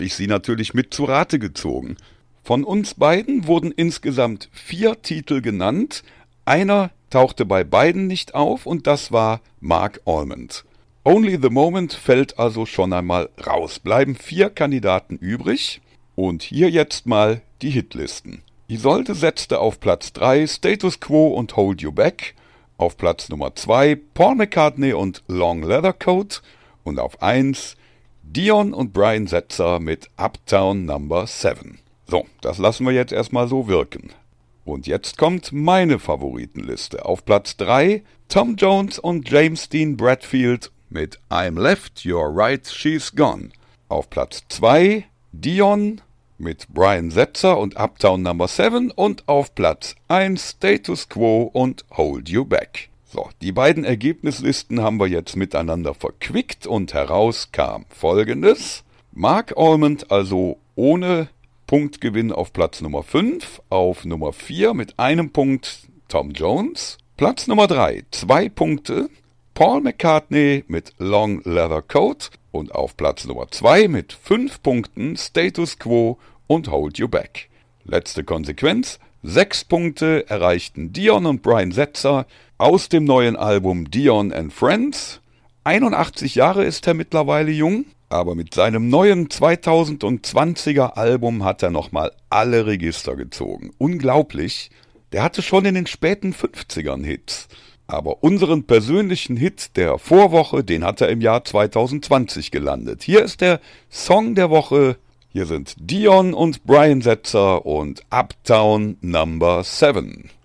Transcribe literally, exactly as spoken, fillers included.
ich sie natürlich mit zu Rate gezogen. Von uns beiden wurden insgesamt vier Titel genannt. Einer tauchte bei beiden nicht auf und das war Mark Almond. Only the Moment fällt also schon einmal raus. Bleiben vier Kandidaten übrig. Und hier jetzt mal die Hitlisten. Isolde setzte auf Platz drei Status Quo und Hold You Back. Auf Platz Nummer zwei Paul McCartney und Long Leather Coat. Und auf eins Dion und Brian Setzer mit Uptown Number sieben. So, das lassen wir jetzt erstmal so wirken. Und jetzt kommt meine Favoritenliste. Auf Platz drei Tom Jones und James Dean Bradfield mit I'm Left, You're Right, She's Gone. Auf Platz zwei Dion mit Brian Setzer und Uptown Number sieben und auf Platz eins Status Quo und Hold You Back. So, die beiden Ergebnislisten haben wir jetzt miteinander verquickt und heraus kam Folgendes. Mark Almond also ohne Punktgewinn auf Platz Nummer fünf, auf Nummer vier mit einem Punkt Tom Jones. Platz Nummer drei, zwei Punkte, Paul McCartney mit Long Leather Coat und auf Platz Nummer zwei mit fünf Punkten Status Quo und Hold You Back. Letzte Konsequenz, sechs Punkte erreichten Dion und Brian Setzer aus dem neuen Album Dion and Friends. einundachtzig Jahre ist er mittlerweile jung. Aber mit seinem neuen zweitausendzwanziger Album hat er nochmal alle Register gezogen. Unglaublich, der hatte schon in den späten fünfzigern Hits. Aber unseren persönlichen Hit der Vorwoche, den hat er im Jahr zweitausendzwanzig gelandet. Hier ist der Song der Woche. Hier sind Dion und Brian Setzer und Uptown Number sieben.